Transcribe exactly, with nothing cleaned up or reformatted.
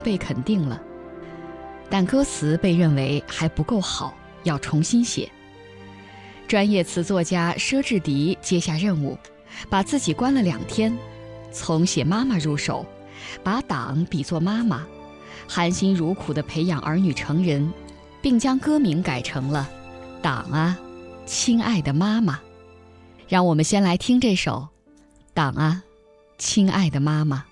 被肯定了，但歌词被认为还不够好，要重新写。专业词作家佘志迪接下任务，把自己关了两天，从写妈妈入手，把党比作妈妈，含辛茹苦地培养儿女成人，并将歌名改成了《党啊，亲爱的妈妈》。让我们先来听这首《党啊，亲爱的妈妈》。